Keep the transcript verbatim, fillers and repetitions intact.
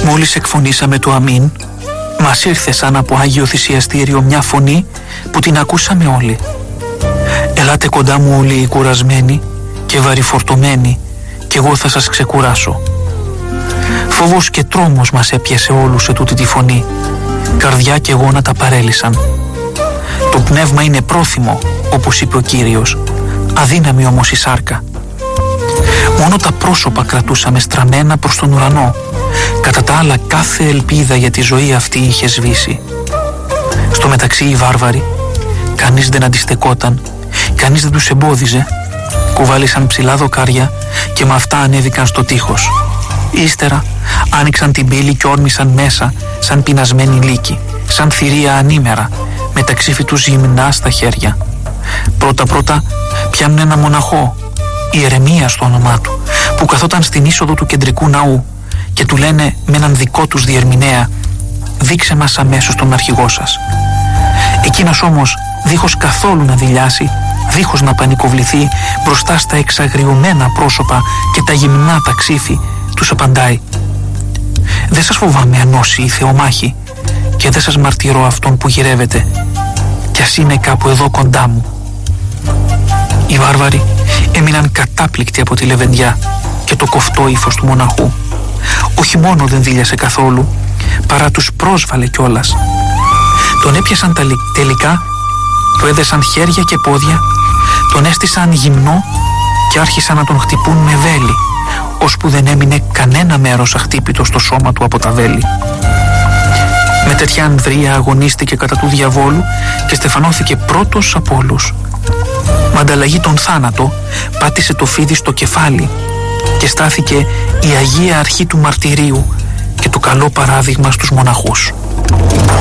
Μόλις εκφωνήσαμε το αμήν, μας ήρθε σαν από Άγιο Θυσιαστήριο μια φωνή που την ακούσαμε όλοι. «Ελάτε κοντά μου όλοι οι κουρασμένοι και βαρυφορτωμένοι κι εγώ θα σας ξεκουράσω». Φόβος και τρόμος μας έπιασε όλους σε τούτη τη φωνή. Καρδιά και γόνα τα παρέλυσαν. Το πνεύμα είναι πρόθυμο, όπως είπε ο Κύριος, αδύναμη όμως η σάρκα. Μόνο τα πρόσωπα κρατούσαμε στραμμένα προς τον ουρανό. Κατά τα άλλα κάθε ελπίδα για τη ζωή αυτή είχε σβήσει. Στο μεταξύ οι βάρβαροι, κανείς δεν αντιστεκόταν, κανείς δεν τους εμπόδιζε. Κουβάλισαν ψηλά δοκάρια και με αυτά ανέβηκαν στο τείχος. Ύστερα άνοιξαν την πύλη και όρμησαν μέσα σαν πεινασμένοι λύκοι, σαν θηρία ανήμερα, με τα ξύφη τους γυμνά στα χέρια. Πρώτα-πρώτα πιάνουν ένα μοναχό, Ιερεμία στο όνομά του, που καθόταν στην είσοδο του κεντρικού ναού και του λένε με έναν δικό τους διερμηνέα «Δείξε μας αμέσως τον αρχηγό σας». Εκείνος όμως, δίχως καθόλου να δειλιάσει, δίχως να πανικοβληθεί μπροστά στα εξαγριωμένα πρόσωπα και τα γυμνά τα ξύφη, τους απαντάει «Δεν σας φοβάμαι ανώσιοι θεομάχοι και δεν σας μαρτυρώ αυτόν που γυρεύετε, κι ας είναι κάπου εδώ κοντά μου». Οι βάρβαροι έμειναν κατάπληκτοι από τη λεβεντιά και το κοφτό ύφος του μοναχού. Όχι μόνο δεν δίλιασε καθόλου, παρά τους πρόσβαλε κιόλας. Τον έπιασαν τελικά, του έδεσαν χέρια και πόδια, τον έστησαν γυμνό και άρχισαν να τον χτυπούν με βέλη, ώσπου δεν έμεινε κανένα μέρος αχτύπητο στο σώμα του από τα βέλη. Με τέτοια ανδρεία αγωνίστηκε κατά του διαβόλου και στεφανώθηκε πρώτος από όλους. Με ανταλλαγή τον θάνατο πάτησε το φίδι στο κεφάλι και στάθηκε η Αγία Αρχή του Μαρτυρίου και το καλό παράδειγμα στους μοναχούς.